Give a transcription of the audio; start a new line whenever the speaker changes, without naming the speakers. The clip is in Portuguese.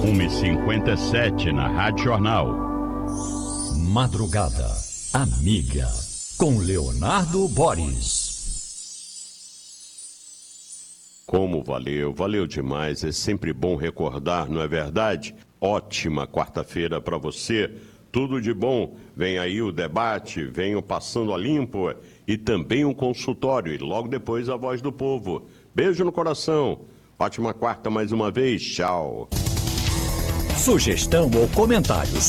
1h57 na Rádio Jornal.
Madrugada Amiga, com Leonardo Boris.
Como valeu demais, é sempre bom recordar, não é verdade? Ótima quarta-feira para você, tudo de bom. Vem aí o debate, vem o Passando a Limpo e também um consultório e logo depois a Voz do Povo. Beijo no coração, ótima quarta mais uma vez, tchau.
Sugestão ou comentários